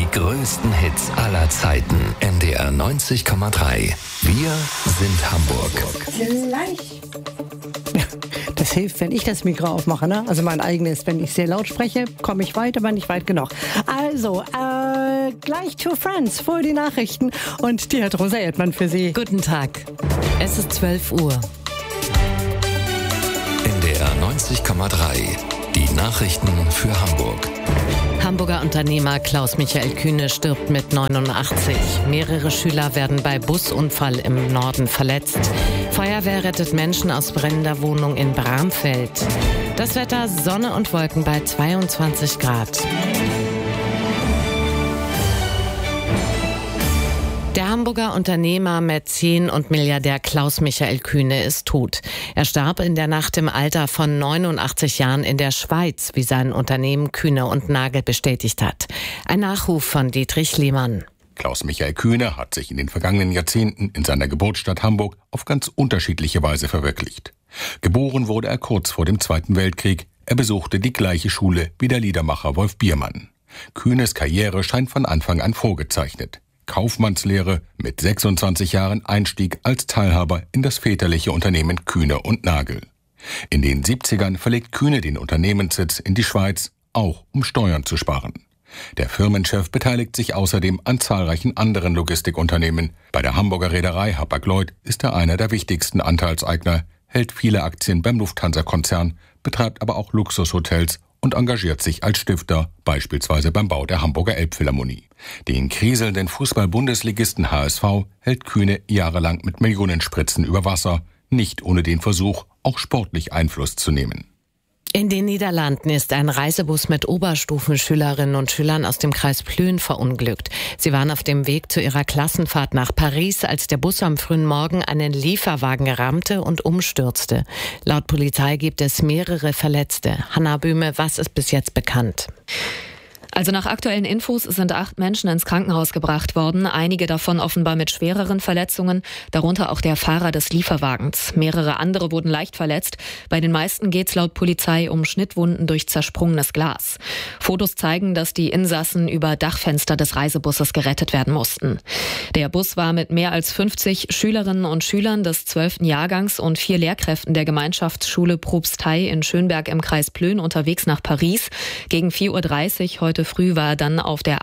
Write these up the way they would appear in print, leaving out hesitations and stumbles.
größten Hits aller Zeiten. NDR 90,3. Wir sind Hamburg. Gleich. Das hilft, wenn ich das Mikro aufmache, ne? Also mein eigenes. Wenn ich sehr laut spreche, komme ich weit, aber nicht weit genug. Also, gleich to Friends vor die Nachrichten. Und die hat Rosa Erdmann für Sie. Guten Tag. Es ist 12 Uhr. NDR 90,3. Die Nachrichten für Hamburg. Hamburger Unternehmer Klaus-Michael Kühne stirbt mit 89. Mehrere Schüler werden bei Busunfall im Norden verletzt. Feuerwehr rettet Menschen aus brennender Wohnung in Bramfeld. Das Wetter: Sonne und Wolken bei 22 Grad. Der Hamburger Unternehmer, Mäzen und Milliardär Klaus-Michael Kühne ist tot. Er starb in der Nacht im Alter von 89 Jahren in der Schweiz, wie sein Unternehmen Kühne und Nagel bestätigt hat. Ein Nachruf von Dietrich Lehmann. Klaus-Michael Kühne hat sich in den vergangenen Jahrzehnten in seiner Geburtsstadt Hamburg auf ganz unterschiedliche Weise verwirklicht. Geboren wurde er kurz vor dem Zweiten Weltkrieg. Er besuchte die gleiche Schule wie der Liedermacher Wolf Biermann. Kühnes Karriere scheint von Anfang an vorgezeichnet. Kaufmannslehre, mit 26 Jahren Einstieg als Teilhaber in das väterliche Unternehmen Kühne und Nagel. In den 70ern verlegt Kühne den Unternehmenssitz in die Schweiz, auch um Steuern zu sparen. Der Firmenchef beteiligt sich außerdem an zahlreichen anderen Logistikunternehmen. Bei der Hamburger Reederei Hapag-Lloyd ist er einer der wichtigsten Anteilseigner, hält viele Aktien beim Lufthansa-Konzern, betreibt aber auch Luxushotels und engagiert sich als Stifter, beispielsweise beim Bau der Hamburger Elbphilharmonie. Den kriselnden Fußball-Bundesligisten HSV hält Kühne jahrelang mit Millionenspritzen über Wasser, nicht ohne den Versuch, auch sportlich Einfluss zu nehmen. In den Niederlanden ist ein Reisebus mit Oberstufenschülerinnen und Schülern aus dem Kreis Plön verunglückt. Sie waren auf dem Weg zu ihrer Klassenfahrt nach Paris, als der Bus am frühen Morgen einen Lieferwagen rammte und umstürzte. Laut Polizei gibt es mehrere Verletzte. Hanna Böhme, was ist bis jetzt bekannt? Also nach aktuellen Infos sind 8 Menschen ins Krankenhaus gebracht worden, einige davon offenbar mit schwereren Verletzungen, darunter auch der Fahrer des Lieferwagens. Mehrere andere wurden leicht verletzt. Bei den meisten geht es laut Polizei um Schnittwunden durch zersprungenes Glas. Fotos zeigen, dass die Insassen über Dachfenster des Reisebusses gerettet werden mussten. Der Bus war mit mehr als 50 Schülerinnen und Schülern des 12. Jahrgangs und 4 Lehrkräften der Gemeinschaftsschule Propstei in Schönberg im Kreis Plön unterwegs nach Paris. Gegen 4:30 Uhr heute früh war er dann auf der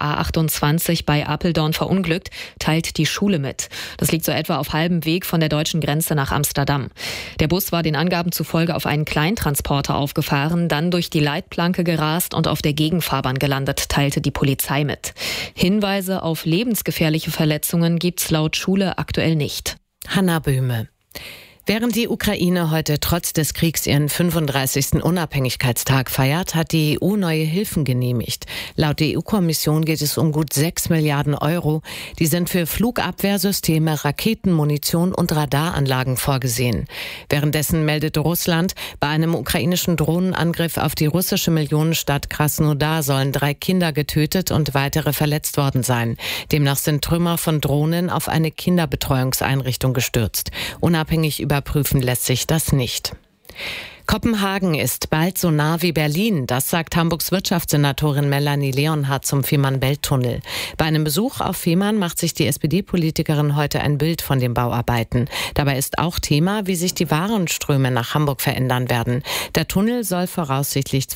A28 bei Apeldoorn verunglückt, teilt die Schule mit. Das liegt so etwa auf halbem Weg von der deutschen Grenze nach Amsterdam. Der Bus war den Angaben zufolge auf einen Kleintransporter aufgefahren, dann durch die Leitplanke gerast und auf der Gegenfahrbahn gelandet, teilte die Polizei mit. Hinweise auf lebensgefährliche Verletzungen gibt's laut Schule aktuell nicht. Hanna Böhme. Während die Ukraine heute trotz des Kriegs ihren 35. Unabhängigkeitstag feiert, hat die EU neue Hilfen genehmigt. Laut der EU-Kommission geht es um gut 6 Milliarden Euro. Die sind für Flugabwehrsysteme, Raketen, Munition und Radaranlagen vorgesehen. Währenddessen meldet Russland, bei einem ukrainischen Drohnenangriff auf die russische Millionenstadt Krasnodar sollen 3 Kinder getötet und weitere verletzt worden sein. Demnach sind Trümmer von Drohnen auf eine Kinderbetreuungseinrichtung gestürzt. Unabhängig überprüfen lässt sich das nicht. Kopenhagen ist bald so nah wie Berlin, das sagt Hamburgs Wirtschaftssenatorin Melanie Leonhardt zum Fehmarn-Belt-Tunnel. Bei einem Besuch auf Fehmarn macht sich die SPD-Politikerin heute ein Bild von den Bauarbeiten. Dabei ist auch Thema, wie sich die Warenströme nach Hamburg verändern werden. Der Tunnel soll voraussichtlich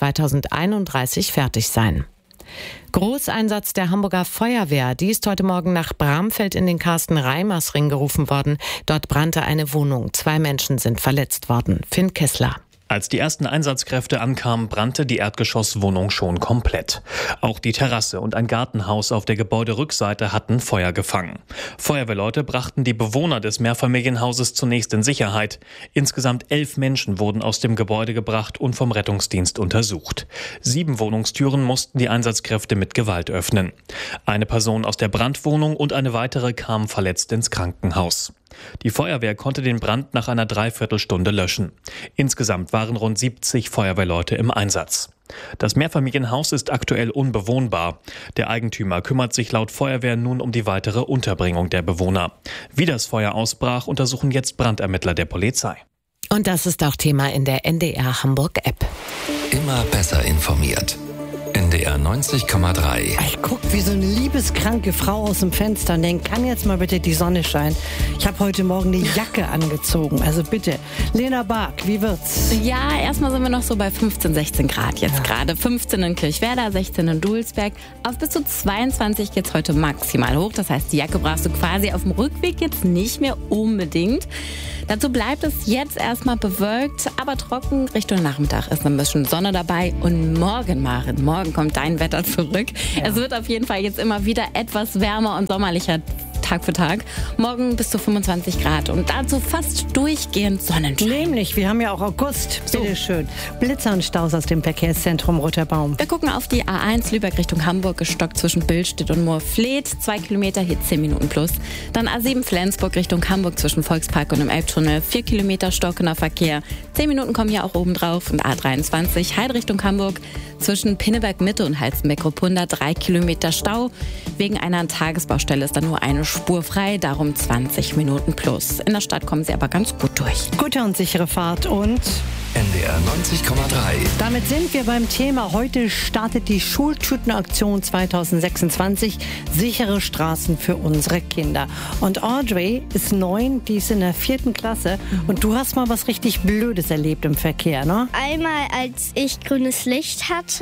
2031 fertig sein. Großeinsatz der Hamburger Feuerwehr. Die ist heute Morgen nach Bramfeld in den Carsten-Reimers-Ring gerufen worden. Dort brannte eine Wohnung. 2 Menschen sind verletzt worden. Finn Kessler. Als die ersten Einsatzkräfte ankamen, brannte die Erdgeschosswohnung schon komplett. Auch die Terrasse und ein Gartenhaus auf der Gebäuderückseite hatten Feuer gefangen. Feuerwehrleute brachten die Bewohner des Mehrfamilienhauses zunächst in Sicherheit. Insgesamt 11 Menschen wurden aus dem Gebäude gebracht und vom Rettungsdienst untersucht. 7 Wohnungstüren mussten die Einsatzkräfte mit Gewalt öffnen. Eine Person aus der Brandwohnung und eine weitere kamen verletzt ins Krankenhaus. Die Feuerwehr konnte den Brand nach einer Dreiviertelstunde löschen. Insgesamt waren rund 70 Feuerwehrleute im Einsatz. Das Mehrfamilienhaus ist aktuell unbewohnbar. Der Eigentümer kümmert sich laut Feuerwehr nun um die weitere Unterbringung der Bewohner. Wie das Feuer ausbrach, untersuchen jetzt Brandermittler der Polizei. Und das ist auch Thema in der NDR Hamburg App. Immer besser informiert. NDR 90,3. Ich guck wie so eine liebeskranke Frau aus dem Fenster und denk, kann jetzt mal bitte die Sonne scheinen? Ich habe heute Morgen eine Jacke angezogen. Also bitte. Lena Bark, wie wird's? Ja, erstmal sind wir noch so bei 15, 16 Grad jetzt gerade. 15 in Kirchwerder, 16 in Dulsberg. Auf bis zu 22 geht's heute maximal hoch. Das heißt, die Jacke brauchst du quasi auf dem Rückweg jetzt nicht mehr unbedingt. Dazu bleibt es jetzt erstmal bewölkt, aber trocken. Richtung Nachmittag ist ein bisschen Sonne dabei. Und morgen, Maren, morgen kommt dein Wetter zurück. Ja. Es wird auf jeden Fall jetzt immer wieder etwas wärmer und sommerlicher Tag für Tag. Morgen bis zu 25 Grad und dazu fast durchgehend Sonnenschein. Nämlich, wir haben ja auch August. Bitteschön. Blitzer und Staus aus dem Verkehrszentrum Roter Baum. Wir gucken auf die A1 Lübeck Richtung Hamburg, gestockt zwischen Billstedt und Moorfleet. 2 Kilometer, hier 10 Minuten plus. Dann A7 Flensburg Richtung Hamburg zwischen Volkspark und dem Elbtunnel. 4 Kilometer stockender Verkehr. 10 Minuten kommen hier auch oben drauf. Und A23 Heide Richtung Hamburg zwischen Pinneberg Mitte und Halstenbeck-Ruppunda. 3 Kilometer Stau. Wegen einer Tagesbaustelle ist da nur eine Spur frei, darum 20 Minuten plus. In der Stadt kommen sie aber ganz gut durch. Gute und sichere Fahrt und NDR 90,3. damit sind wir beim Thema. Heute startet die Schultütenaktion 2026. Sichere Straßen für unsere Kinder. Und Audrey ist 9, die ist in der 4. Klasse. Und du hast mal was richtig Blödes erlebt im Verkehr, ne? Einmal, als ich grünes Licht hatte,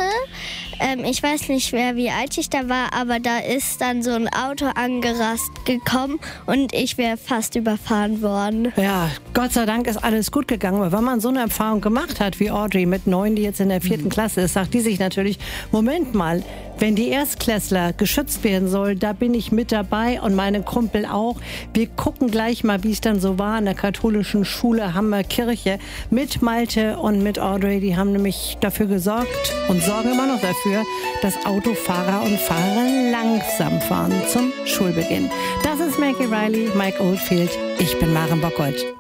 ich weiß nicht mehr, wie alt ich da war, aber da ist dann so ein Auto angerast gekommen und ich wäre fast überfahren worden. Ja, Gott sei Dank ist alles gut gegangen. Aber wenn man so eine Erfahrung gemacht hat wie Audrey mit 9, die jetzt in der 4. Klasse ist, sagt die sich natürlich, Moment mal, wenn die Erstklässler geschützt werden soll, da bin ich mit dabei und meine Kumpel auch. Wir gucken gleich mal, wie es dann so war an der katholischen Schule Hammerkirche mit Malte und mit Audrey. Die haben nämlich dafür gesorgt und sorgen immer noch dafür, dass Autofahrer und Fahrerinnen langsam fahren zum Schulbeginn. Das ist Maggie Riley, Mike Oldfield. Ich bin Maren Bockert.